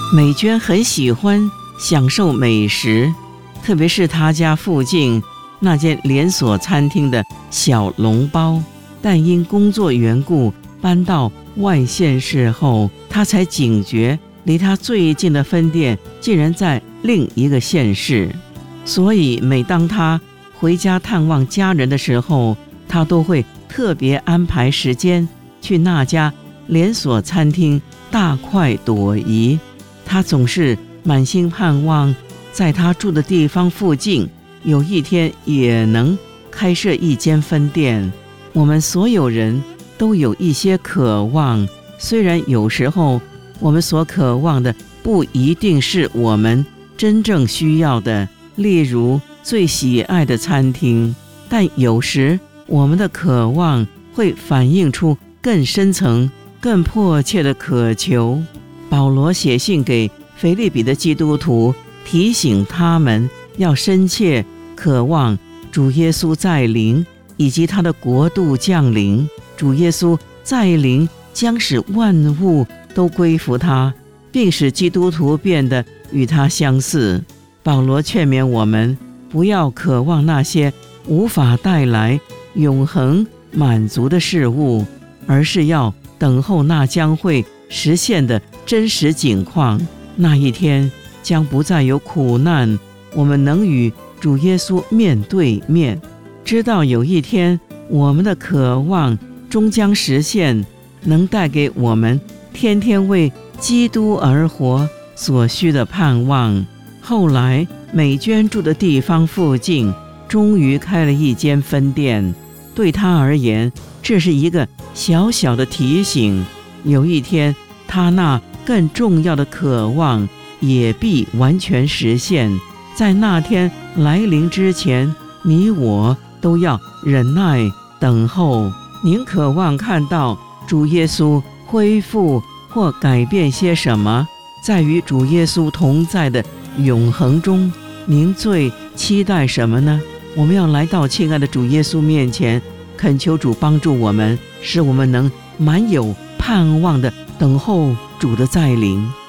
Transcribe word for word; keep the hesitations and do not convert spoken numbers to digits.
美娟很喜欢享受美食，特别是她家附近那间连锁餐厅的小笼包，但因工作缘故搬到外县市后，她才警觉离她最近的分店竟然在另一个县市。所以每当她回家探望家人的时候，她都会特别安排时间去那家连锁餐厅大快朵颐。她总是满心盼望在她住的地方附近有一天也能开设一间分店。我们所有人都有一些渴望，虽然有时候我们所渴望的不一定是我们真正需要的，例如最喜爱的餐厅，但有时我们的渴望会反映出更深层、更迫切的渴求。保罗写信给腓立比的基督徒，提醒他们要深切渴望主耶稣再临以及他的国度降临。主耶稣再临将使万物都归服他，并使基督徒变得与他相似。保罗劝勉我们不要渴望那些无法带来永恒满足的事物，而是要等候那将会实现的真实景况。那一天将不再有苦难，我们能与主耶稣面对面，知道有一天我们的渴望终将实现，能带给我们天天为基督而活所需的盼望。后来美娟住的地方附近终于开了一间分店，对她而言这是一个小小的提醒，有一天她那更重要的渴望也必完全实现。在那天来临之前，你我都要忍耐等候。您渴望看到主耶稣恢复或改变些什么？在与主耶稣同在的永恒中，您最期待什么呢？我们要来到亲爱的主耶稣面前，恳求主帮助我们，使我们能满有盼望的等候主的再临。